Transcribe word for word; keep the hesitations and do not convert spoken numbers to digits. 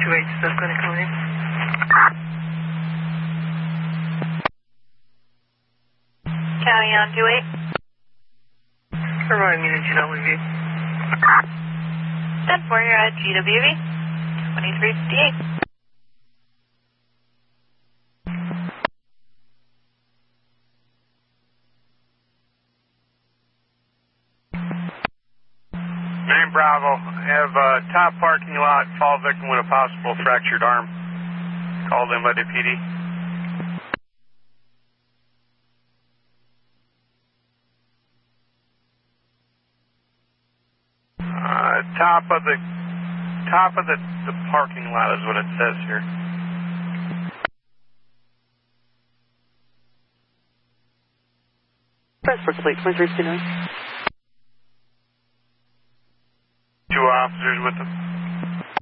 two eight, stuff going to come in. County on two eight. Provide me the G W V. ten four, you're at G W V, twenty-three fifty-eight. Name Bravo, have uh, top parking lot, fall victim with a possible fractured arm. Called in by the P D. Uh, top of the top of the, the parking lot is what it says here. Press for plate twenty-three fifty-nine.